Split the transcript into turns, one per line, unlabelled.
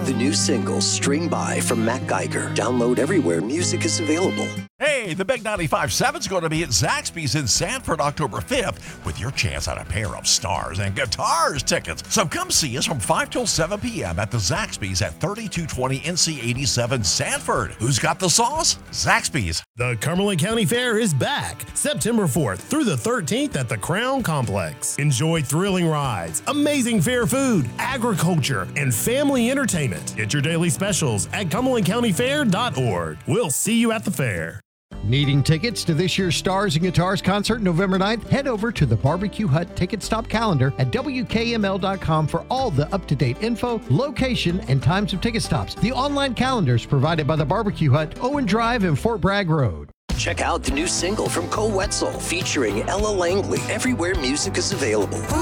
The new single, String By from Matt Geiger. Download everywhere music is available.
Hey, the Big 95.7 is going to be at Zaxby's in Sanford October 5th with your chance at a pair of Stars and Guitars tickets. So come see us from 5 till 7 p.m. at the Zaxby's at 3220 NC 87 Sanford. Who's got the sauce? Zaxby's.
The Cumberland County Fair is back September 4th through the 13th at the Crown Complex. Enjoy thrilling rides, amazing fair food, agriculture, and family entertainment. Get your daily specials at CumberlandCountyFair.org. We'll see you at the fair.
Needing tickets to this year's Stars and Guitars concert November 9th? Head over to the Barbecue Hut Ticket Stop calendar at WKML.com for all the up-to-date info, location, and times of ticket stops. The online calendar is provided by the Barbecue Hut, Owen Drive, and Fort Bragg Road.
Check out the new single from Cole Wetzel featuring Ella Langley everywhere music is available.